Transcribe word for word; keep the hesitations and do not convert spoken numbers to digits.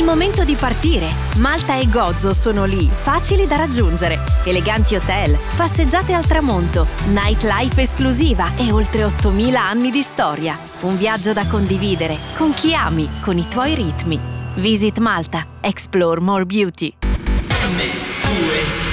momento di partire. Malta e Gozo sono lì, facili da raggiungere. Eleganti hotel, passeggiate al tramonto, nightlife esclusiva e oltre ottomila anni di storia. Un viaggio da condividere con chi ami, con i tuoi ritmi. Visit Malta. Explore more beauty.